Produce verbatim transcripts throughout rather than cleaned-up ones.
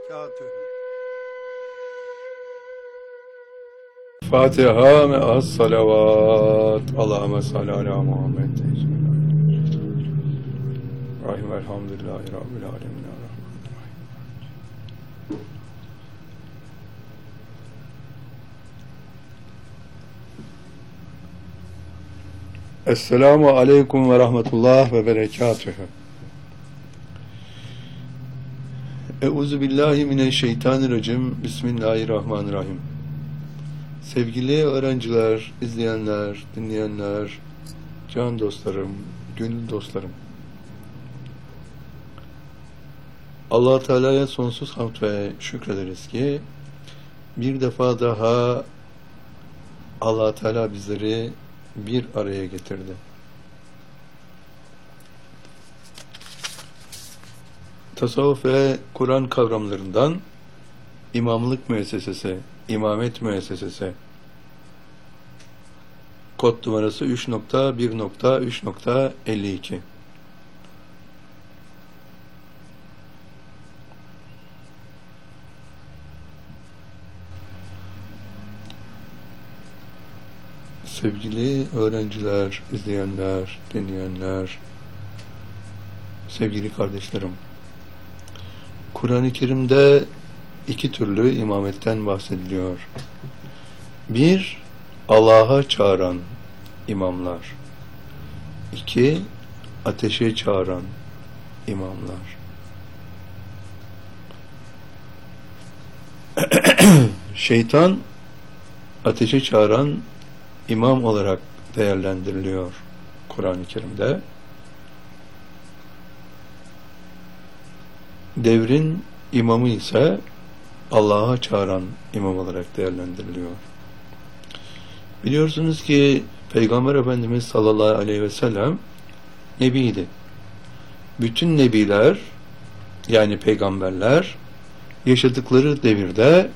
berekatühü. Fatiha me'as salavat. Allahümme salli ala Muhammed. Rahim elhamdülillahi rabbil alemin. Esselamu aleyküm ve rahmetullah ve berekatühü. Euzu billahi mineşşeytanirracim. Bismillahirrahmanirrahim. Sevgili öğrenciler, izleyenler, dinleyenler, can dostlarım, gönül dostlarım. Allah Teala'ya sonsuz hamd ve şükrederiz ki bir defa daha Allah Teala bizleri bir araya getirdi. Tasavvuf ve Kur'an kavramlarından imamlık müessesesi, imamet müessesesi, kod numarası üç nokta bir nokta üç nokta elli iki. Sevgili öğrenciler, izleyenler, dinleyenler, sevgili kardeşlerim, Kur'an-ı Kerim'de iki türlü imametten bahsediliyor. Bir, Allah'a çağıran imamlar. İki, ateşe çağıran imamlar. Şeytan, ateşe çağıran imam olarak değerlendiriliyor Kur'an-ı Kerim'de. Devrin imamı ise Allah'a çağıran imam olarak değerlendiriliyor. Biliyorsunuz ki Peygamber Efendimiz sallallahu aleyhi ve sellem nebiydi. Bütün nebiler, yani peygamberler, yaşadıkları devirde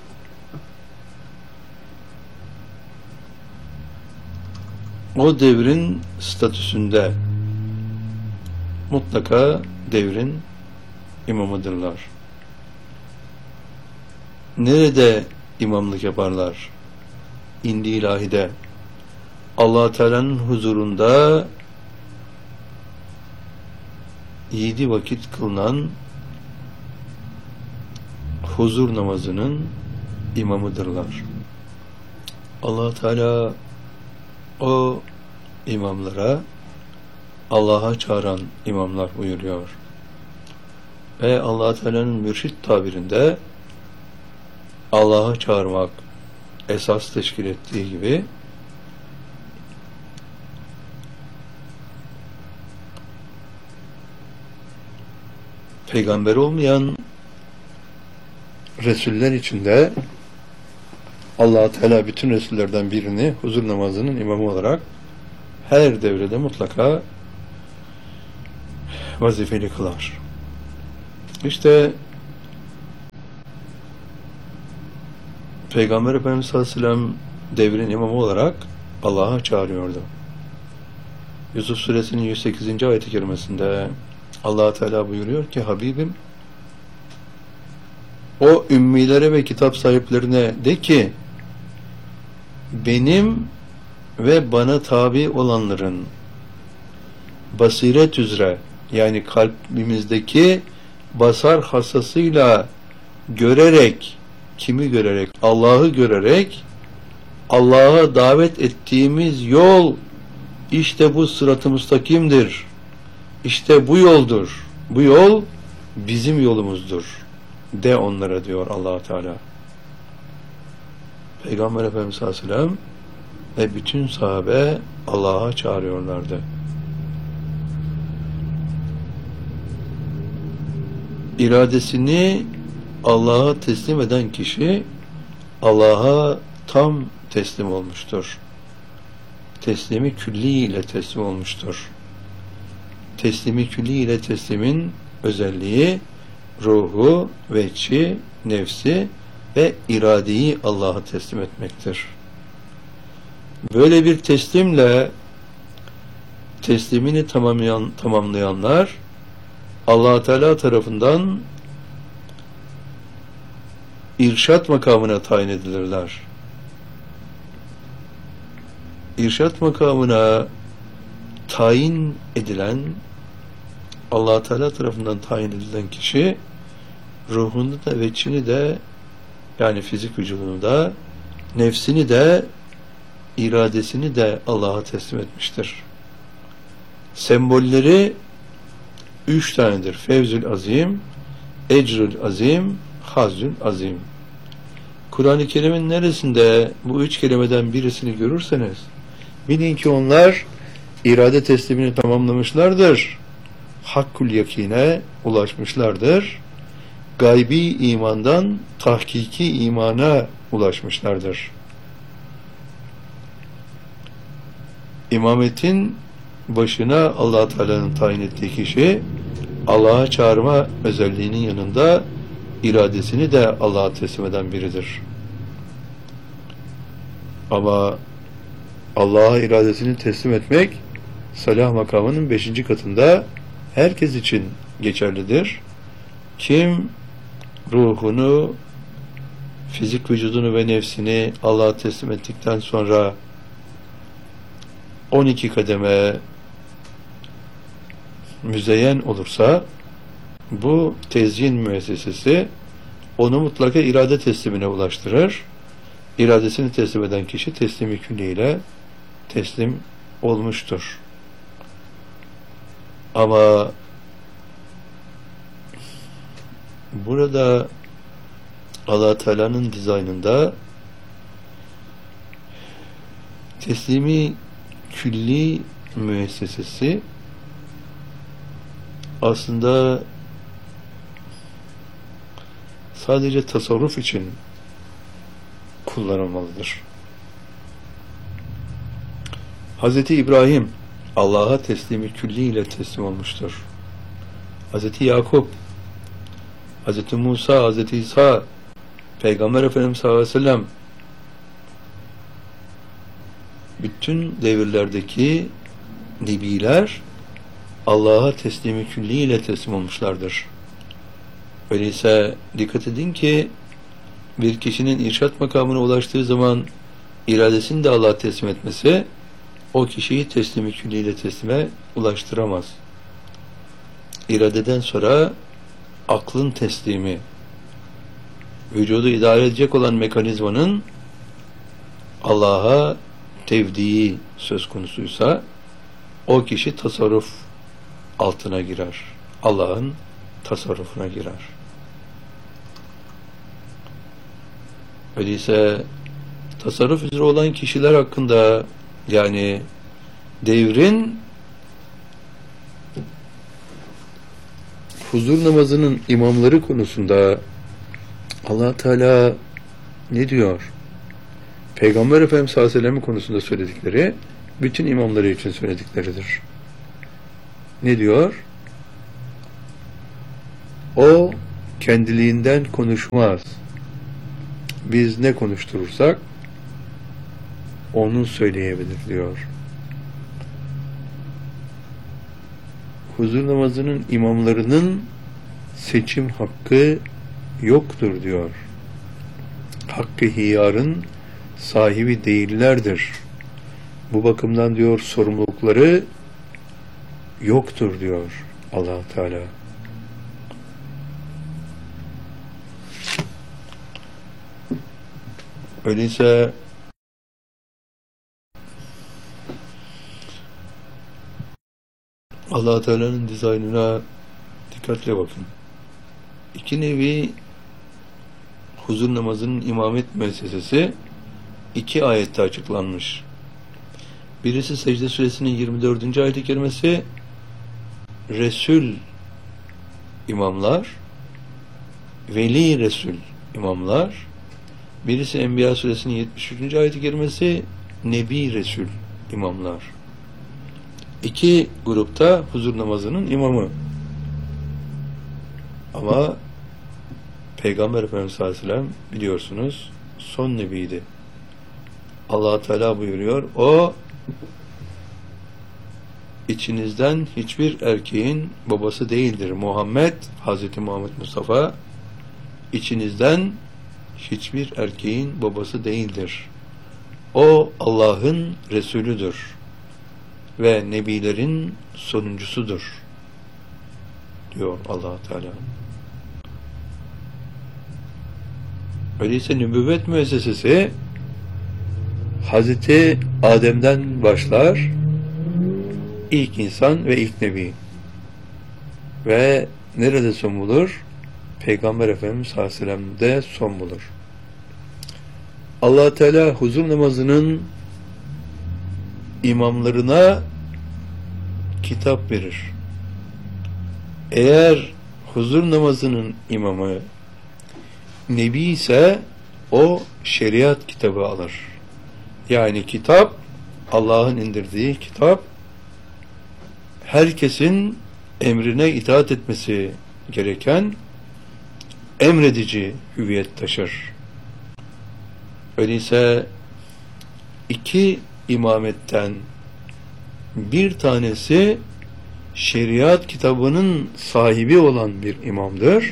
o devrin statüsünde mutlaka devrin imamıdırlar. Nerede imamlık yaparlar? İndi ilahide, Allah Teala'nın huzurunda yedi vakit kılınan huzur namazının imamıdırlar. Allah Teala o imamlara Allah'a çağıran imamlar buyuruyor. Ve Allah Teala'nın mürşid tabirinde Allah'a çağırmak esas teşkil ettiği gibi peygamber olmayan Resuller içinde Allah Teala bütün Resullerden birini huzur namazının imamı olarak her devrede mutlaka vazifeli kılar. İşte Peygamber Efendimiz sallallahu aleyhi ve sellem devrin imamı olarak Allah'a çağırıyordu. Yusuf suresinin yüz sekizinci ayet-i kerimesinde Allah Teala buyuruyor ki, Habibim, o ümmilere ve kitap sahiplerine de ki, benim ve bana tabi olanların basiret üzere, yani kalbimizdeki basar hassasıyla görerek, kimi görerek? Allah'ı görerek, Allah'a davet ettiğimiz yol işte bu sırat-ı müstakimdir. İşte bu yoldur. Bu yol bizim yolumuzdur. De onlara diyor Allah Teala. Peygamber Efendimiz sallallahu aleyhi ve sellem ve bütün sahabe Allah'a çağırıyorlardı. İradesini Allah'a teslim eden kişi Allah'a tam teslim olmuştur. Teslimi külli ile teslim olmuştur. Teslimi külli ile teslimin özelliği ruhu, vecci, nefsi ve iradeyi Allah'a teslim etmektir. Böyle bir teslimle teslimini tamamlayan, tamamlayanlar Allah Teala tarafından irşat makamına tayin edilirler. İrşat makamına tayin edilen, Allah Teala tarafından tayin edilen kişi ruhunu da ve içini de, yani fizik vücudunu da, nefsini de, iradesini de Allah'a teslim etmiştir. Sembolleri üç tanedir. Fevzül azim, ecrül azim, hazül azim. Kur'an-ı Kerim'in neresinde bu üç kelimeden birisini görürseniz bilin ki onlar irade teslimini tamamlamışlardır. Hakkul yakine ulaşmışlardır. Gaybi imandan tahkiki imana ulaşmışlardır. İmametin başına Allah Teala'nın tayin ettiği kişi, Allah'a çağırma özelliğinin yanında iradesini de Allah'a teslim eden biridir. Ama Allah'a iradesini teslim etmek salah makamının beşinci katında herkes için geçerlidir. Kim ruhunu, fizik vücudunu ve nefsini Allah'a teslim ettikten sonra on iki kademe müzeyyen olursa, bu tezyin müessesesi onu mutlaka irade teslimine ulaştırır. İradesini teslim eden kişi teslimi külliyle teslim olmuştur. Ama burada Allah Teala'nın dizaynında teslimi külli müessesesi aslında sadece tasarruf için kullanılmalıdır. Hazreti İbrahim Allah'a teslimi külli ile teslim olmuştur. Hazreti Yakup, Hazreti Musa, Hazreti İsa, Peygamber Efendimiz sallallahu aleyhi ve sellem, bütün devirlerdeki nebiler Allah'a teslimi külli ile teslim olmuşlardır. Öyleyse dikkat edin ki bir kişinin irşat makamına ulaştığı zaman iradesini de Allah'a teslim etmesi o kişiyi teslimi külli ile teslime ulaştıramaz. İradeden sonra aklın teslimi, vücudu idare edecek olan mekanizmanın Allah'a tevdiği söz konusuysa o kişi tasarruf altına girer. Allah'ın tasarrufuna girer. Öyleyse tasarruf üzere olan kişiler hakkında, yani devrin huzur namazının imamları konusunda Allah Teala ne diyor? Peygamber Efendimiz sallallahu aleyhi ve sellem konusunda söyledikleri bütün imamları için söyledikleridir. Ne diyor? O kendiliğinden konuşmaz. Biz ne konuşturursak onu söyleyebilir diyor. Huzur namazının imamlarının seçim hakkı yoktur diyor. Hakkı hiyarın sahibi değillerdir. Bu bakımdan diyor sorumlulukları yoktur diyor Allah Teala. Öyleyse Allah Teala'nın dizaynına dikkatle bakın. İki nevi huzur namazının imamet müessesesi iki ayette açıklanmış. Birisi Secde Suresinin yirmi dördüncü ayet-i kerimesi, Resul imamlar, Veli Resul imamlar. Birisi Enbiya Suresinin yetmiş üçüncü ayet-i kerimesi, Nebi Resul imamlar. İki grupta huzur namazının imamı. Ama Peygamber Efendimiz sallallahu aleyhi ve sellem biliyorsunuz son nebiydi. Allah Teala buyuruyor, o içinizden hiçbir erkeğin babası değildir. Muhammed, Hazreti Muhammed Mustafa içinizden hiçbir erkeğin babası değildir. O Allah'ın Resulüdür ve nebilerin sonuncusudur diyor Allah Teala. Öyleyse nübüvvet müessesesi Hazreti Adem'den başlar, ilk insan ve ilk nebi. Ve nerede son bulur? Peygamber Efendimiz sallallahu aleyhi ve sellem'de son bulur. Allah Teala huzur namazının imamlarına kitap verir. Eğer huzur namazının imamı nebi ise o şeriat kitabı alır. Yani kitap, Allah'ın indirdiği kitap, herkesin emrine itaat etmesi gereken emredici hüviyet taşır. Öyleyse iki imametten bir tanesi şeriat kitabının sahibi olan bir imamdır.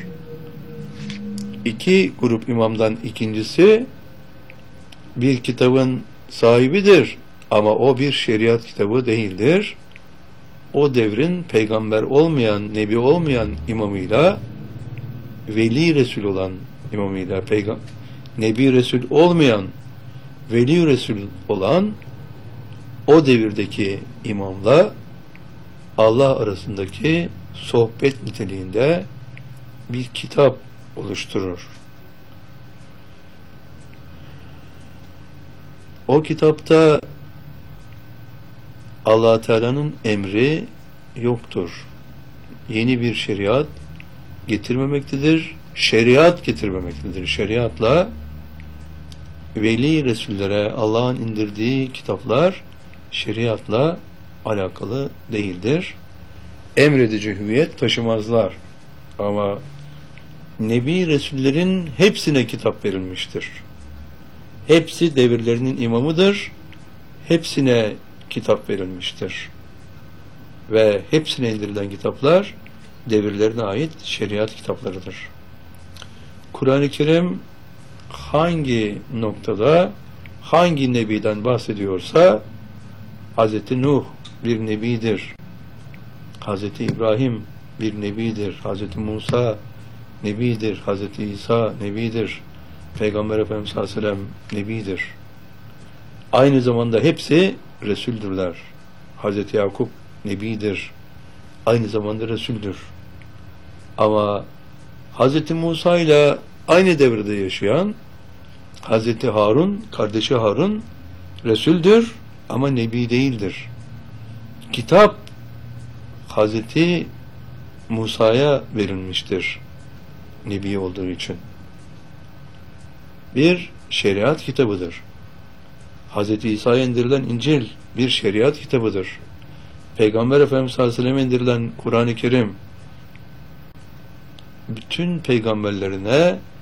İki grup imamdan ikincisi bir kitabın sahibidir ama o bir şeriat kitabı değildir. O devrin peygamber olmayan, nebi olmayan imamıyla, veli resul olan imamıyla, peygam nebi resul olmayan, veli resul olan o devirdeki imamla Allah arasındaki sohbet niteliğinde bir kitap oluşturur. O kitapta Allah Teala'nın emri yoktur. Yeni bir şeriat getirmemektedir. Şeriat getirmemektedir. Şeriatla veli resullere Allah'ın indirdiği kitaplar şeriatla alakalı değildir. Emredici hüviyet taşımazlar. Ama Nebi Resullerin hepsine kitap verilmiştir. Hepsi devirlerinin imamıdır. Hepsine kitap verilmiştir. Ve hepsine indirilen kitaplar devirlerine ait şeriat kitaplarıdır. Kur'an-ı Kerim hangi noktada hangi nebiden bahsediyorsa Hazreti Nuh bir nebidir. Hazreti İbrahim bir nebidir. Hazreti Musa nebidir. Hazreti İsa nebidir. Peygamber Efendimiz sallallahu aleyhi ve sellem nebidir. Aynı zamanda hepsi Resuldürler. Hazreti Yakup nebidir. Aynı zamanda Resuldür. Ama Hazreti Musa ile aynı devirde yaşayan Hazreti Harun, kardeşi Harun Resuldür ama nebi değildir. Kitap Hazreti Musa'ya verilmiştir. Nebi olduğu için. Bir şeriat kitabıdır. Hazreti İsa'ya indirilen İncil bir şeriat kitabıdır. Peygamber Efendimiz sallallahu aleyhi ve sellem indirilen Kur'an-ı Kerim bütün peygamberlerine